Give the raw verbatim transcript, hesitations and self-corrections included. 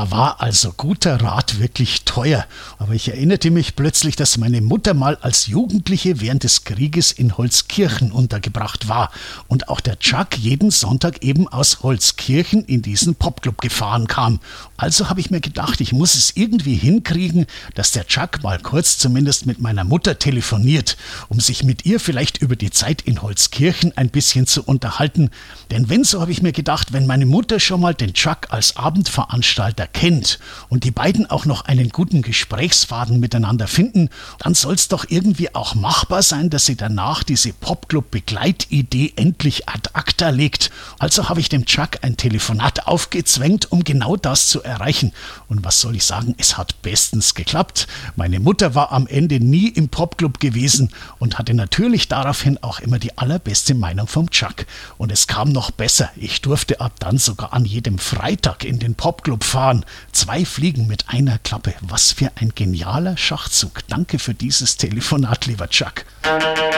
Da war also guter Rat wirklich teuer. Aber ich erinnerte mich plötzlich, dass meine Mutter mal als Jugendliche während des Krieges in Holzkirchen untergebracht war und auch der Chuck jeden Sonntag eben aus Holzkirchen in diesen Popclub gefahren kam. Also habe ich mir gedacht, ich muss es irgendwie hinkriegen, dass der Chuck mal kurz zumindest mit meiner Mutter telefoniert, um sich mit ihr vielleicht über die Zeit in Holzkirchen ein bisschen zu unterhalten. Denn wenn, so habe ich mir gedacht, wenn meine Mutter schon mal den Chuck als Abendveranstalter kennt und die beiden auch noch einen guten Gesprächsfaden miteinander finden, dann soll es doch irgendwie auch machbar sein, dass sie danach diese Popclub-Begleitidee endlich ad acta legt. Also habe ich dem Chuck ein Telefonat aufgezwängt, um genau das zu erreichen. Und was soll ich sagen, es hat bestens geklappt. Meine Mutter war am Ende nie im Popclub gewesen und hatte natürlich daraufhin auch immer die allerbeste Meinung vom Chuck. Und es kam noch besser. Ich durfte ab dann sogar an jedem Freitag in den Popclub fahren. Zwei Fliegen mit einer Klappe. Was für ein genialer Schachzug. Danke für dieses Telefonat, lieber Chuck.